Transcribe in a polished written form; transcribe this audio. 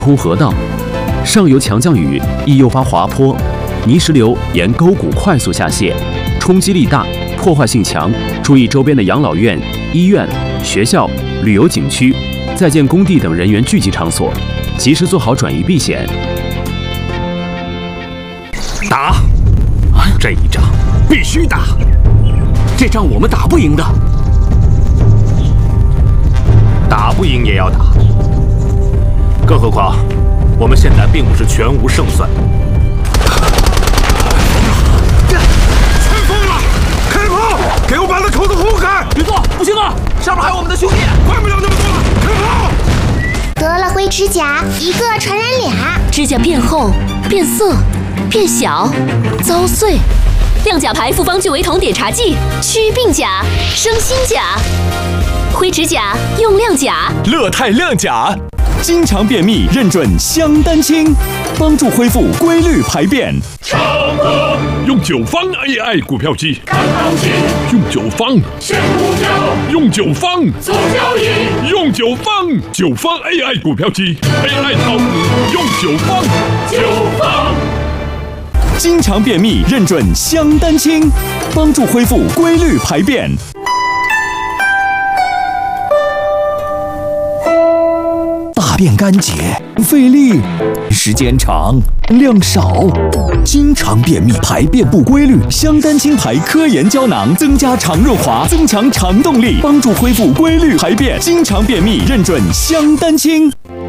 通河道，上游强降雨易诱发滑坡，泥石流沿沟谷快速下泄，冲击力大，破坏性强。注意周边的养老院、医院、学校、旅游景区、在建工地等人员聚集场所，及时做好转移避险。 打！这一仗必须打，这仗我们打不赢的，打不赢也要打。更何况，我们现在并不是全无胜算。 前锋了！开炮！给我把那口子轰开！ 别动！不行啊，上面还有我们的兄弟！ 管不了那么多了，开炮！ 得了灰指甲，一个传染俩。 指甲变厚、变色、变小、遭碎。亮甲牌复方聚维酮碘茶剂，祛病甲，生新甲。灰指甲用亮甲， 乐泰亮甲，经常便秘认准香丹清，帮助恢复规律排便。 用九方 AI 股票机，用九方选股票，用九方做交易，用九方AI 股票机 AI 炒股，用九方。 经常便秘认准香丹清，帮助恢复规律排便。大便干结，费力，时间长，量少，经常便秘，排便不规律。香丹清牌科研胶囊增加肠润滑，增强肠动力，帮助恢复规律排便。经常便秘认准香丹清。